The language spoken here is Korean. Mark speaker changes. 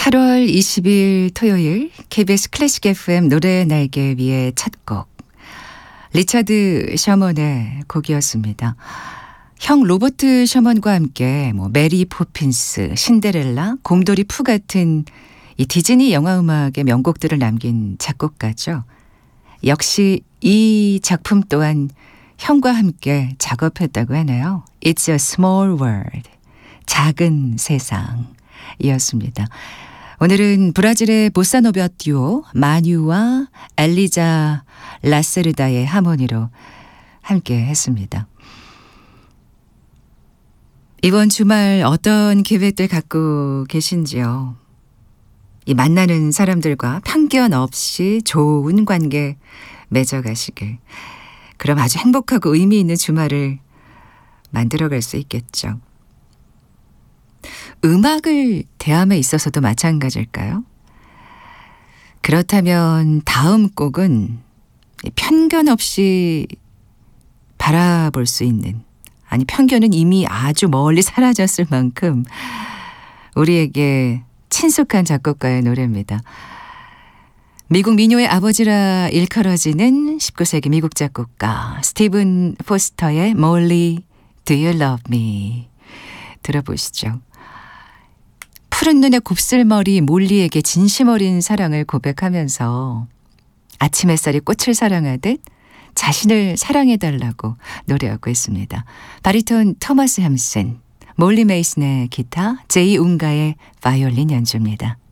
Speaker 1: 8월 20일 토요일 KBS 클래식 FM 노래 날개 위의 첫 곡 리차드 셔먼의 곡이었습니다. 형 로버트 셔먼과 함께 메리 포핀스, 신데렐라, 곰돌이 푸 같은 이 디즈니 영화 음악의 명곡들을 남긴 작곡가죠. 역시 이 작품 또한 형과 함께 작업했다고 하네요. It's a small world. 작은 세상이었습니다. 오늘은 브라질의 보사노바 듀오 마뉴와 엘리자 라세르다의 하모니로 함께 했습니다. 이번 주말 어떤 계획들 갖고 계신지요? 이 만나는 사람들과 편견 없이 좋은 관계 맺어가시길. 그럼 아주 행복하고 의미 있는 주말을 만들어갈 수 있겠죠. 음악을 대함에 있어서도 마찬가지일까요? 그렇다면 다음 곡은 편견 없이 바라볼 수 있는, 아니 편견은 이미 아주 멀리 사라졌을 만큼 우리에게 친숙한 작곡가의 노래입니다. 미국 민요의 아버지라 일컬어지는 19세기 미국 작곡가 스티븐 포스터의 Molly, Do You Love Me 들어보시죠. 푸른 눈의 곱슬머리 몰리에게 진심 어린 사랑을 고백하면서 아침 햇살이 꽃을 사랑하듯 자신을 사랑해달라고 노래하고 있습니다. 바리톤 토마스 햄슨, 몰리 메이슨의 기타, 제이 웅가의 바이올린 연주입니다.